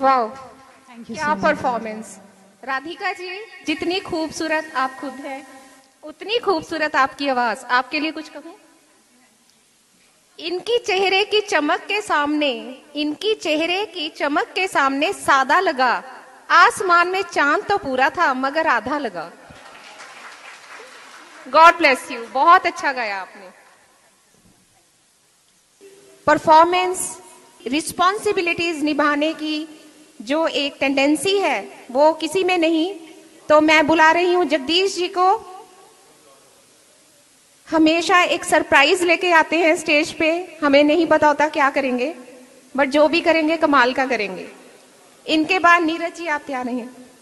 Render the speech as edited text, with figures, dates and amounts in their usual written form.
Wow, thank you क्या so much. Performance. Radhika ji, जितनी खूबसूरत आप खुद हैं, उतनी खूबसूरत आपकी आवाज। आपके लिए कुछ कहूं? इनकी चेहरे की चमक के सामने, इनकी चेहरे की चमक के सामने सादा लगा। आसमान में चांद तो पूरा था मगर आधा लगा। गॉड ब्लेस यू, बहुत अच्छा गाया आपने। परफॉर्मेंस, रिस्पॉन्सिबिलिटीज निभाने की जो एक टेंडेंसी है वो किसी में नहीं। तो मैं बुला रही हूं जगदीश जी को। हमेशा एक सरप्राइज लेके आते हैं स्टेज पे, हमें नहीं पता होता क्या करेंगे, बट जो भी करेंगे कमाल का करेंगे। इनके बाद नीरज जी, आप तैयार हैं?